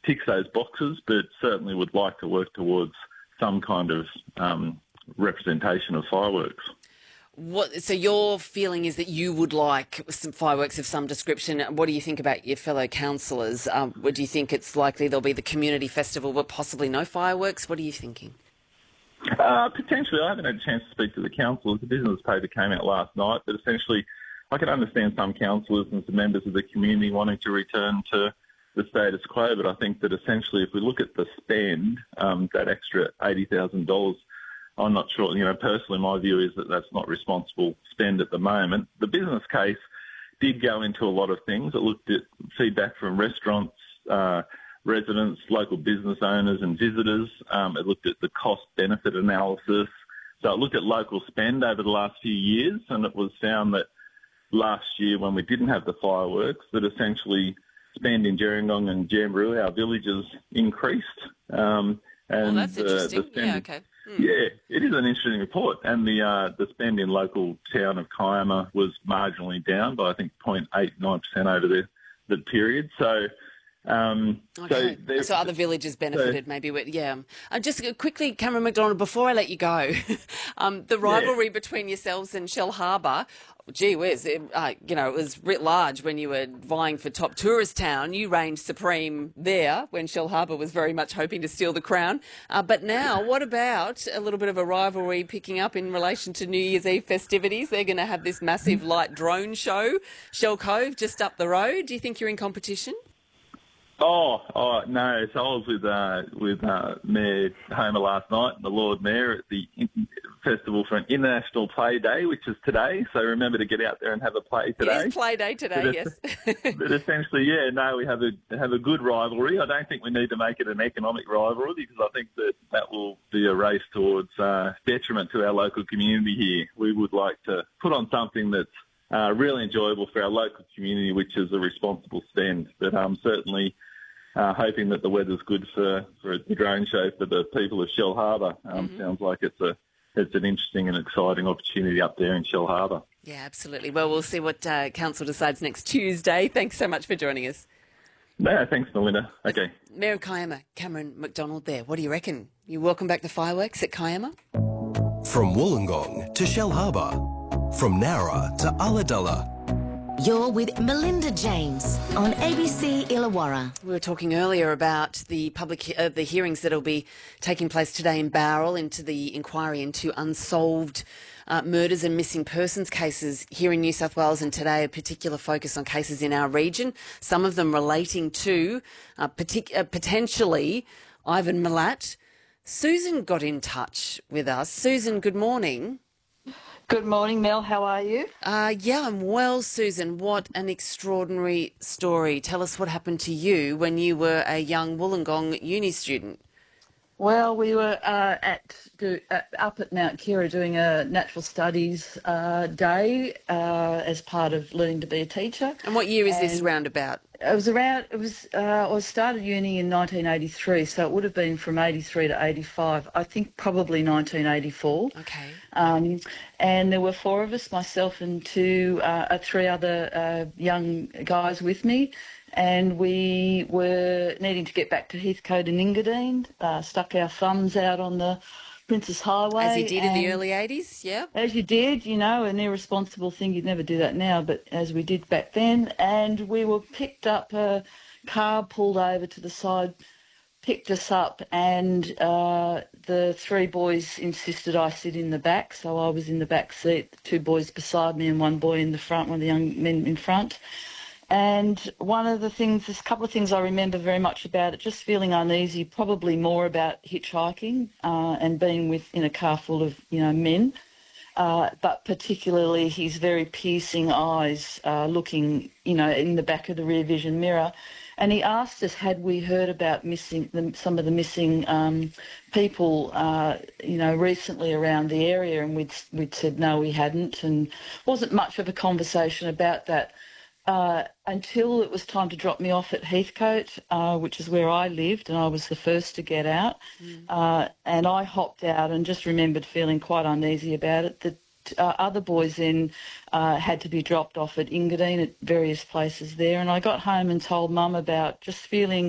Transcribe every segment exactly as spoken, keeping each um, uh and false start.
ticks those boxes, but certainly would like to work towards some kind of um, representation of fireworks. What, so your feeling is that you would like some fireworks of some description. What do you think about your fellow councillors? Um, do you think it's likely there'll be the community festival but possibly no fireworks? What are you thinking? Uh, potentially. I haven't had a chance to speak to the councillors. The business paper came out last night, but essentially I can understand some councillors and some members of the community wanting to return to the status quo, but I think that essentially if we look at the spend, um, that extra eighty thousand dollars, I'm not sure, you know, personally my view is that that's not responsible spend at the moment. The business case did go into a lot of things. It looked at feedback from restaurants, uh, residents, local business owners and visitors. Um, it looked at the cost-benefit analysis. So it looked at local spend over the last few years, and it was found that last year when we didn't have the fireworks, that essentially spend in Gerringong and Jamberoo, our villages, increased. Um, and oh, that's interesting. Uh, the spend, yeah, okay. Mm. Yeah, it is an interesting report. And the uh, the spend in local town of Kiama was marginally down by, I think, zero point eight nine percent over the, the period. So... Um, okay. so, so other villages benefited, so, maybe. With, yeah. Uh, just quickly, Cameron McDonald, before I let you go, um, the rivalry yeah. between yourselves and Shell Harbour, gee whiz, it, uh, you know, it was writ large when you were vying for top tourist town. You reigned supreme there when Shell Harbour was very much hoping to steal the crown. Uh, but now, what about a little bit of a rivalry picking up in relation to New Year's Eve festivities? They're going to have this massive light drone show, Shell Cove, just up the road. Do you think you're in competition? Oh, oh no! So I was with uh, with uh, Mayor Homer last night, and the Lord Mayor at the in- festival for an International Play Day, which is today. So remember to get out there and have a play today. It is Play Day today, yes. But essentially, yeah, no, we have a have a good rivalry. I don't think we need to make it an economic rivalry because I think that that will be a race towards uh, detriment to our local community here. We would like to put on something that's uh, really enjoyable for our local community, which is a responsible spend. But um, certainly. Uh, hoping that the weather's good for, for the drone show for the people of Shell Harbour. Um, mm-hmm. Sounds like it's a it's an interesting and exciting opportunity up there in Shell Harbour. Yeah, absolutely. Well, we'll see what uh, Council decides next Tuesday. Thanks so much for joining us. No, thanks, Melinda. Okay. Mayor of Kiama, Cameron McDonald there. What do you reckon? You welcome back the fireworks at Kiama? From Wollongong to Shell Harbour, from Nowra to Ulladulla. You're with Melinda James on A B C Illawarra. We were talking earlier about the public uh, the hearings that will be taking place today in Bowral into the inquiry into unsolved uh, murders and missing persons cases here in New South Wales, and today a particular focus on cases in our region, some of them relating to uh, partic- uh, potentially Ivan Milat. Susan got in touch with us. Susan, good morning. Good morning, Mel. How are you? Uh, yeah, I'm well, Susan. What an extraordinary story. Tell us what happened to you when you were a young Wollongong uni student. Well, we were uh, at do, uh, up at Mount Kira doing a natural studies uh, day uh, as part of learning to be a teacher. And what year is and this roundabout? It was around. It was. Uh, I started uni in nineteen eighty-three, so it would have been from eighty-three to eighty-five. I think probably nineteen eighty-four. Okay. Um, and there were four of us, myself and two, uh, three other uh, young guys with me. And we were needing to get back to Heathcote and Engadine, uh, stuck our thumbs out on the Princess Highway. As you did in the early eighties, yeah? As you did, you know, an irresponsible thing. You'd never do that now, but as we did back then. And we were picked up, a car pulled over to the side, picked us up, and uh, the three boys insisted I sit in the back. So I was in the back seat, two boys beside me and one boy in the front, one of the young men in front. And one of the things, there's a couple of things I remember very much about it, just feeling uneasy, probably more about hitchhiking uh, and being with in a car full of, you know, men, uh, but particularly his very piercing eyes uh, looking, you know, in the back of the rear vision mirror. And he asked us, had we heard about missing the, some of the missing um, people, uh, you know, recently around the area, and we'd, we'd said no, we hadn't, and wasn't much of a conversation about that. Uh, until it was time to drop me off at Heathcote, uh, which is where I lived, and I was the first to get out. Mm. Uh, and I hopped out and just remembered feeling quite uneasy about it. The uh, other boys then uh, had to be dropped off at Engadine at various places there. And I got home and told Mum about just feeling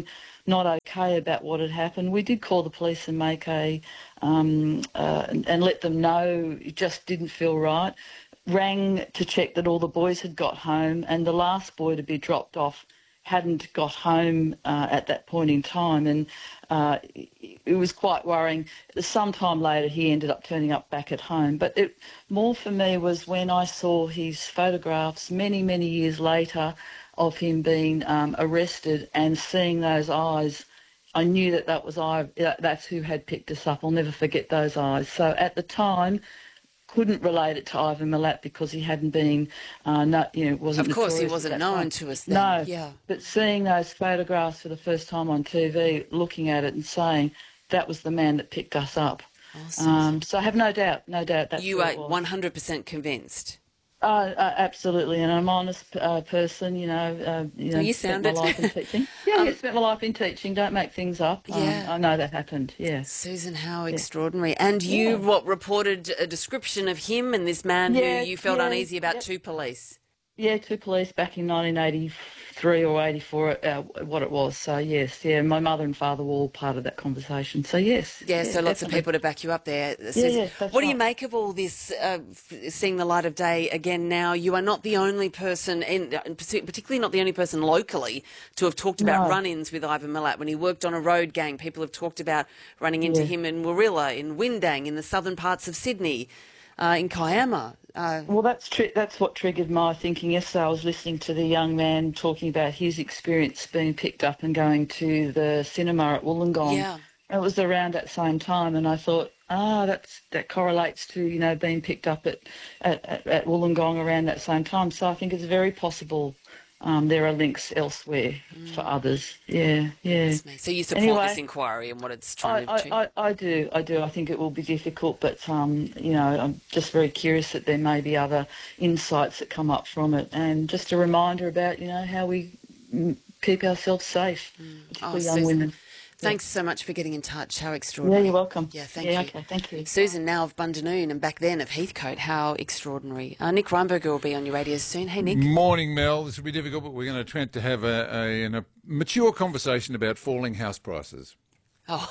not okay about what had happened. We did call the police and make a um, uh, and, and let them know it just didn't feel right. Rang to check that all the boys had got home, and the last boy to be dropped off hadn't got home uh, at that point in time, and uh, it was quite worrying. Sometime later he ended up turning up back at home, but it, more for me was when I saw his photographs many, many years later of him being um, arrested and seeing those eyes. I knew that that was I, that's who had picked us up. I'll never forget those eyes. So at the time, couldn't relate it to Ivan Milat because he hadn't been, uh, no, you know, wasn't. Of course, he notorious wasn't at that known time. to us then. No, yeah. But seeing those photographs for the first time on T V, looking at it and saying that was the man that picked us up. Awesome. Um, so I have no doubt, no doubt that's you who are it was. one hundred percent convinced. Uh, uh, absolutely, and I'm an honest uh, person, you know. Uh, you know, you spent sound my it. life in teaching. Yeah, Um, yeah, spent my life in teaching. Don't make things up. Yeah. Um, I know that happened. Yeah. Susan, how extraordinary. And you, Yeah. what, reported a description of him and this man Yeah, who you felt yeah, uneasy about yep. to police? Yeah, to police back in nineteen eighty-three or eighty-four, uh, what it was. So, yes, yeah, my mother and father were all part of that conversation. So, yes. Yeah, so lots definitely. of people to back you up there. Yeah, Susan. yeah, that's what do you right. make of all this, uh, f- seeing the light of day again now? You are not the only person, and particularly not the only person locally, to have talked about No. run-ins with Ivan Milat. When he worked on a road gang, people have talked about running into Yeah. him in Warilla, in Windang, in the southern parts of Sydney, uh, in Kiama. Uh, Well, that's tri- that's what triggered my thinking. Yesterday I was listening to the young man talking about his experience being picked up and going to the cinema at Wollongong. Yeah. It was around that same time, and I thought, ah, that's that correlates to, you know, being picked up at, at, at, at Wollongong around that same time. So I think it's very possible um, there are links elsewhere for others. Yeah, yeah. So you support Anyway, this inquiry and what it's I, trying to achieve? I, I, I do, I do. I think it will be difficult, but um, you know, I'm just very curious that there may be other insights that come up from it, and just a reminder about, you know, how we mm, keep ourselves safe, particularly Oh, young Susan, women. Thanks so much for getting in touch. How Yeah, extraordinary. you're welcome. Yeah, thank yeah, you. okay, thank you. Susan, now of Bundanoon, and back then of Heathcote. How extraordinary. Uh, Nick Reinberger will be on your radio soon. Hey, Nick. Morning, Mel. This will be difficult, but we're going to attempt to have a, a, an, a mature conversation about falling house prices. Oh,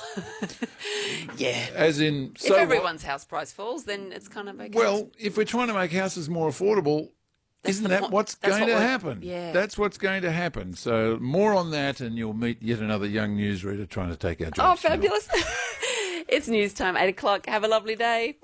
yeah. As in, If so what- everyone's house price falls, then it's kind of okay. well, if we're trying to make houses more affordable, That's isn't the that point. what's That's going what to we're- happen? yeah. That's what's going to happen. So more on that, and you'll meet yet another young newsreader trying to take our Oh, jobs. Mel. fabulous. It's news time, eight o'clock. Have a lovely day.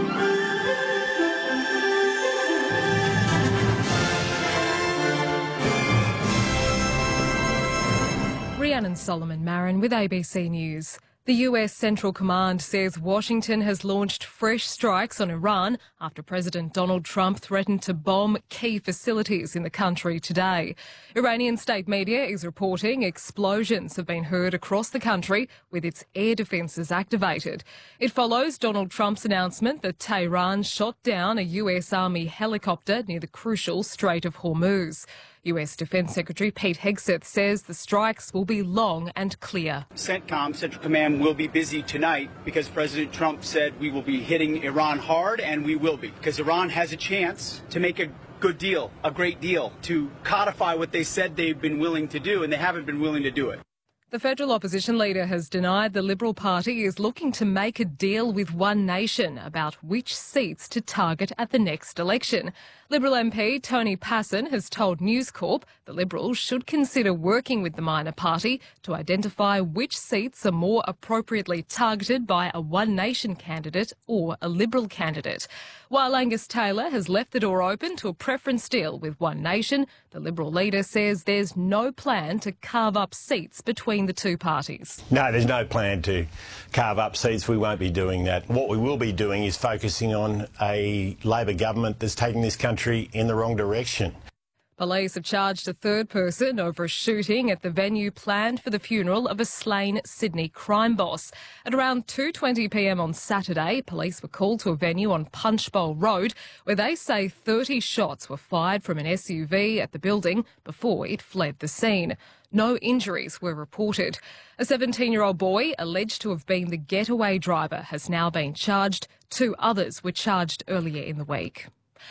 Rhiannon Solomon Marin with A B C News. The U S Central Command says Washington has launched fresh strikes on Iran after President Donald Trump threatened to bomb key facilities in the country today. Iranian state media is reporting explosions have been heard across the country with its air defences activated. It follows Donald Trump's announcement that Tehran shot down a U S Army helicopter near the crucial Strait of Hormuz. U S Defence Secretary Pete Hegseth says the strikes will be long and clear. CENTCOM, Central Command, will be busy tonight because President Trump said we will be hitting Iran hard, and we will be, because Iran has a chance to make a good deal, a great deal, to codify what they said they've been willing to do, and they haven't been willing to do it. The federal opposition leader has denied the Liberal Party is looking to make a deal with One Nation about which seats to target at the next election. Liberal M P Tony Passon has told News Corp the Liberals should consider working with the minor party to identify which seats are more appropriately targeted by a One Nation candidate or a Liberal candidate. While Angus Taylor has left the door open to a preference deal with One Nation, the Liberal leader says there's no plan to carve up seats between the two parties. No, there's no plan to carve up seats. We won't be doing that. What we will be doing is focusing on a Labor government that's taking this country in the wrong direction. Police have charged a third person over a shooting at the venue planned for the funeral of a slain Sydney crime boss. At around two twenty p m on Saturday, police were called to a venue on Punchbowl Road where they say thirty shots were fired from an S U V at the building before it fled the scene. No injuries were reported. A seventeen-year-old boy alleged to have been the getaway driver has now been charged. Two others were charged earlier in the week.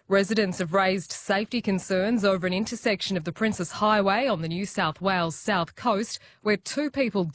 Residents have raised safety concerns over an intersection of the Princes Highway on the New South Wales south coast where two people